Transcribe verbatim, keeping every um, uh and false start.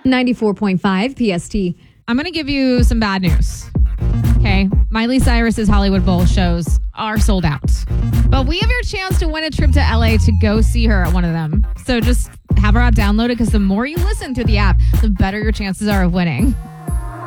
ninety-four point five P S T. I'm going to give you some bad news. Okay. Miley Cyrus's Hollywood Bowl shows are sold out. But we have your chance to win a trip to L A to go see her at one of them. So just have our app downloaded because the more you listen through the app, the better your chances are of winning.